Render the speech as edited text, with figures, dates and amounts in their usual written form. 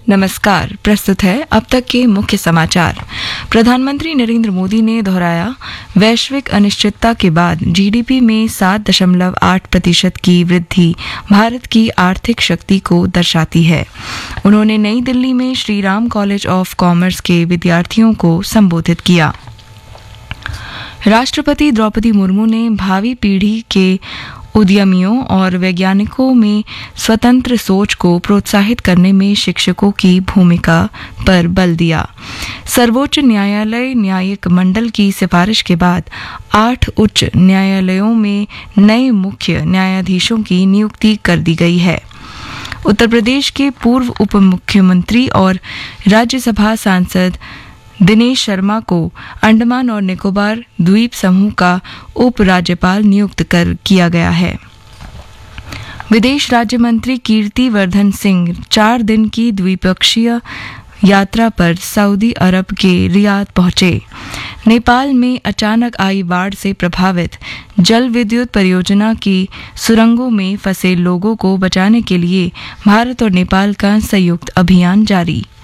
नमस्कार। प्रस्तुत है अब तक के मुख्य समाचार। प्रधानमंत्री नरेंद्र मोदी ने दोहराया, वैश्विक अनिश्चितता के बाद जीडीपी में 7.8% की वृद्धि भारत की आर्थिक शक्ति को दर्शाती है। उन्होंने नई दिल्ली में Shri Ram college of commerce के विद्यार्थियों को संबोधित किया। राष्ट्रपति द्रौपदी मुर्मू ने भावी पीढ़ी के उद्यमियों और वैज्ञानिकों में स्वतंत्र सोच को प्रोत्साहित करने में शिक्षकों की भूमिका पर बल दिया। सर्वोच्च न्यायालय न्यायिक मंडल की सिफारिश के बाद 8 उच्च न्यायालयों में नए मुख्य न्यायाधीशों की नियुक्ति कर दी गई है। उत्तर प्रदेश के पूर्व उप मुख्यमंत्री और राज्यसभा सांसद दिनेश शर्मा को अंडमान और निकोबार द्वीप समूह का उप राज्यपाल नियुक्त किया गया है। विदेश राज्य मंत्री कीर्ति वर्धन सिंह 4 दिन की द्विपक्षीय यात्रा पर सऊदी अरब के रियाद पहुंचे। नेपाल में अचानक आई बाढ़ से प्रभावित जल विद्युत परियोजना की सुरंगों में फंसे लोगों को बचाने के लिए भारत और नेपाल का संयुक्त अभियान जारी।